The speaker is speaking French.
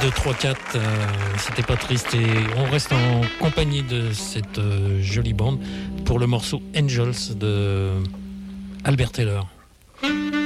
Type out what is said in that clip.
de 3-4, c'était pas triste et on reste en compagnie de cette jolie bande pour le morceau Angels de Albert Taylor.